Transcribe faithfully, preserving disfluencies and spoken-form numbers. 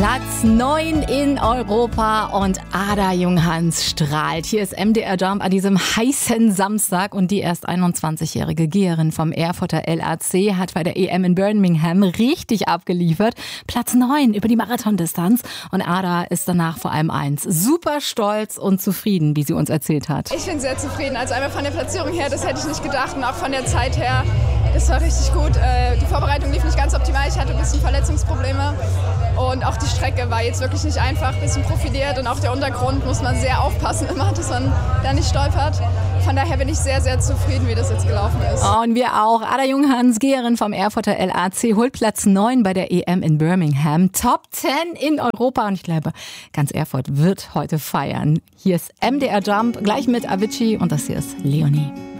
Platz neun in Europa und Ada Junghans strahlt. Hier ist M D R Jump an diesem heißen Samstag und die erst einundzwanzigjährige Geherin vom Erfurter L A C hat bei der E M in Birmingham richtig abgeliefert. Platz neun über die Marathondistanz und Ada ist danach vor allem eins, super stolz und zufrieden, wie sie uns erzählt hat. Ich bin sehr zufrieden, also einmal von der Platzierung her, das hätte ich nicht gedacht und auch von der Zeit her, das war richtig gut. Die Vorbereitung lief nicht ganz optimal, ich hatte ein bisschen Verletzungsprobleme. Und auch die Strecke war jetzt wirklich nicht einfach, ein bisschen profiliert und auch der Untergrund muss man sehr aufpassen immer, dass man da nicht stolpert. Von daher bin ich sehr, sehr zufrieden, wie das jetzt gelaufen ist. Und wir auch. Ada Junghans, Geherin vom Erfurter L A C, holt Platz neun bei der E M in Birmingham. Top zehn in Europa und ich glaube, ganz Erfurt wird heute feiern. Hier ist M D R Jump, gleich mit Avicii und das hier ist Leonie.